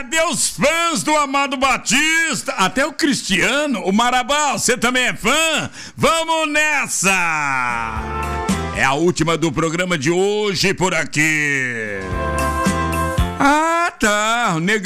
cadê os fãs do Amado Batista? Até o Cristiano, o Marabal, você também é fã? Vamos nessa! É a última do programa de hoje por aqui. Ah, tá, o